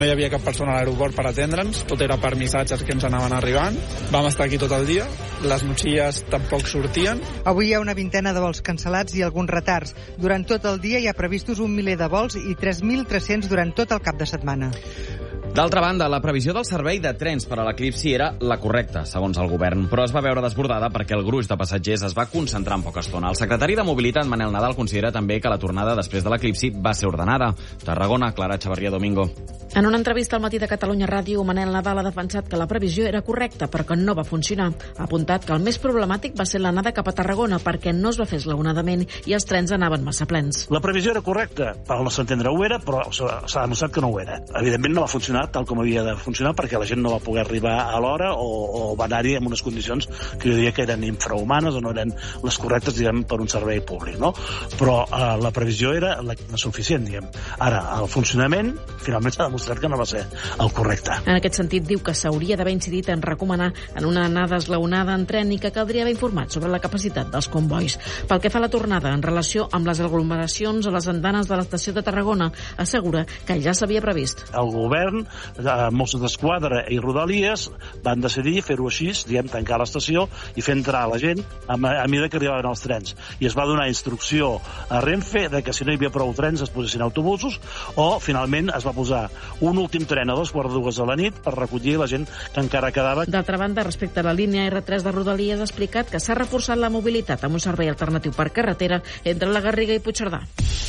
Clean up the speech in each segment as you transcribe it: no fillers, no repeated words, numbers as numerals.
No hi havia cap persona a l'aeroport per atendre'ns, tot era per missatges que ens anaven arribant. Vam estar aquí tot el dia, les motxilles tampoc sortien. Avui hi ha una vintena de vols cancel·lats i alguns retards. Durant tot el dia hi ha previstos 1 miler de vols i 3.300 durant tot el cap de setmana. D'altra banda, la previsió del servei de trens per a l'eclipsi era la correcta, segons el govern, però es va veure desbordada perquè el gruix de passatgers es va concentrar en poca estona. El secretari de Mobilitat, Manel Nadal, considera també que la tornada després de l'eclipsi va ser ordenada. Tarragona, Clara Chavarría Domingo. En una entrevista al Matí de Catalunya Ràdio, Manel Nadal ha defensat que la previsió era correcta, però que no va funcionar. Ha apuntat que el més problemàtic va ser l'anada cap a Tarragona, perquè no es va fer esglaonadament i els trens anaven massa plens. La previsió era correcta, al nostre entendre ho era, però s'ha demostrat que no ho era. Evidentment no va funcionar tal com havia de funcionar perquè la gent no va poder arribar a l'hora o va anar-hi en unes condicions que jo diria que eren infrahumanes o no eren les correctes, diguem, per un servei públic, no? Però la previsió era la suficient, diguem. Ara, el funcionament finalment s'ha demostrat que no va ser el correcte. En aquest sentit, diu que s'hauria d'haver incidit en recomanar en una anada esglaonada en tren i que caldria haver informat sobre la capacitat dels convois. Pel que fa a la tornada, en relació amb les aglomeracions a les andanes de l'estació de Tarragona, assegura que ja s'havia previst. El govern, Mossos d'Esquadra i Rodalies van decidir fer-ho així, diguem, tancar l'estació i fer entrar la gent a mesura que arribaven els trens. I es va donar instrucció a Renfe de que si no hi havia prou trens es posessin autobusos o finalment es va posar un últim tren a 2:45 de la nit per recollir la gent que encara quedava. D'altra banda, respecte a la línia R3 de Rodalies, ha explicat que s'ha reforçat la mobilitat amb un servei alternatiu per carretera entre la Garriga i Puigcerdà.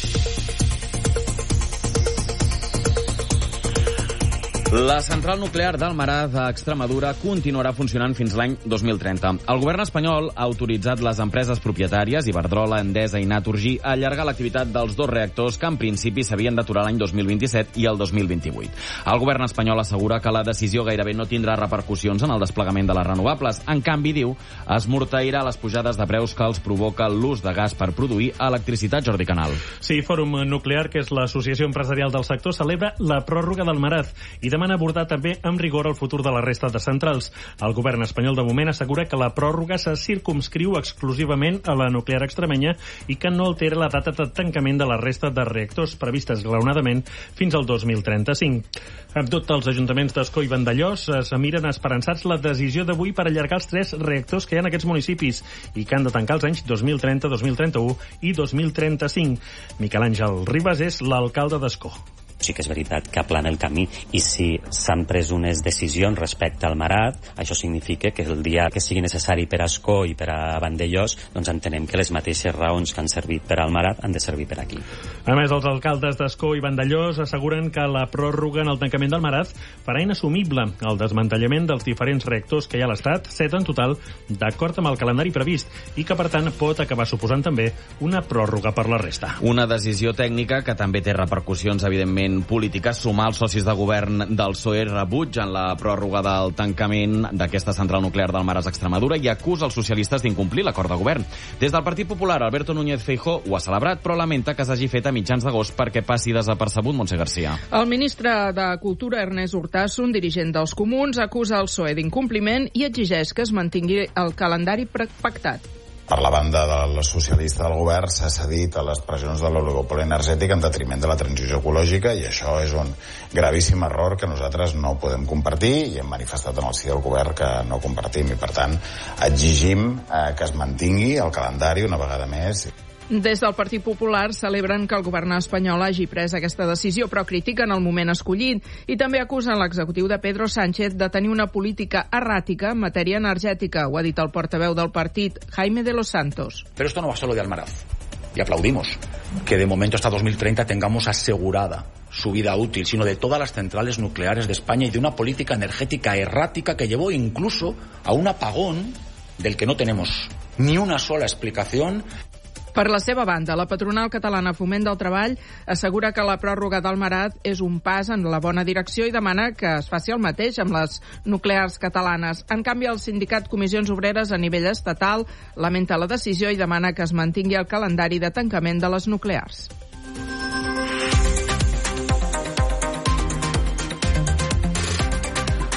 La central nuclear d'Almaraz a Extremadura continuarà funcionant fins l'any 2030. El govern espanyol ha autoritzat les empreses propietàries, Iberdrola, Endesa i Naturgy, a allargar l'activitat dels 2 reactors que en principi s'havien d'aturar l'any 2027 i el 2028. El govern espanyol assegura que la decisió gairebé no tindrà repercussions en el desplegament de les renovables. En canvi, diu, esmorteirà les pujades de preus que els provoca l'ús de gas per produir electricitat. Jordi Canal. Sí, Fòrum Nuclear, que és l'associació empresarial del sector, celebra la pròrroga d'Almaraz i demana abordar també amb rigor el futur de la resta de centrals. El govern espanyol de moment assegura que la pròrroga se circumscriu exclusivament a la nuclear extremenya i que no altera la data de tancament de la resta de reactors previstes esglaonadament fins al 2035. Amb tot, els ajuntaments d'Ascó i Vandellòs es miren esperançats la decisió d'avui per allargar els 3 reactors que hi ha en aquests municipis i que han de tancar els anys 2030, 2031 i 2035. Miquel Àngel Ribas és l'alcalde d'Ascó. Sí que és veritat que aplana el camí i si s'han pres unes decisions respecte al Marat, això significa que el dia que sigui necessari per a Ascó i per a Vandellòs, doncs entenem que les mateixes raons que han servit per al Marat han de servir per aquí. A més, els alcaldes d'Ascó i Vandellòs asseguren que la pròrroga en el tancament del Marat farà inassumible el desmantellament dels diferents reactors que hi ha a l'Estat, 7 en total, d'acord amb el calendari previst, i que per tant pot acabar suposant també una pròrroga per la resta. Una decisió tècnica que també té repercussions, evidentment, polítiques. Sumar els socis de govern del PSOE rebutgen la pròrroga del tancament d'aquesta central nuclear d'Almaraz a Extremadura i acusa els socialistes d'incomplir l'acord de govern. Des del Partit Popular, Alberto Núñez Feijóo ho ha celebrat, però lamenta que s'hagi fet a mitjans d'agost perquè passi desapercebut. Montse Garcia. El ministre de Cultura, Ernest Urtasun, dirigent dels Comuns, acusa el PSOE d'incompliment i exigeix que es mantingui el calendari pactat. Per la banda del socialista del govern s'ha cedit a les pressions de l'oligopoli energètic en detriment de la transició ecològica i això és un gravíssim error que nosaltres no podem compartir i hem manifestat en el si del govern que no compartim i per tant exigim que es mantingui el calendari una vegada més. Des del Partit Popular celebren que el govern espanyol hagi pres aquesta decisió, però critiquen el moment escollit i també acusen l'executiu de Pedro Sánchez de tenir una política erràtica en matèria energètica. Ho ha dit el portaveu del partit, Jaime de los Santos. Pero esto no va solo de Almaraz. Y aplaudimos que de momento hasta 2030 tengamos asegurada su vida útil, sino de todas las centrales nucleares de España y de una política energética errática que llevó incluso a un apagón del que no tenemos ni una sola explicación. Per la seva banda, la patronal catalana Foment del Treball assegura que la pròrroga del Marat és un pas en la bona direcció i demana que es faci el mateix amb les nuclears catalanes. En canvi, el sindicat Comissions Obreres a nivell estatal lamenta la decisió i demana que es mantingui el calendari de tancament de les nuclears.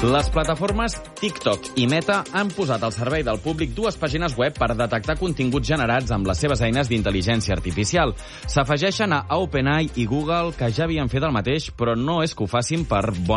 Les plataformes TikTok i Meta han posat al servei del públic 2 pàgines web per detectar continguts generats amb les seves eines d'intel·ligència artificial. S'afegeixen a OpenAI i Google, que ja havien fet el mateix, però no és que ho facin per bona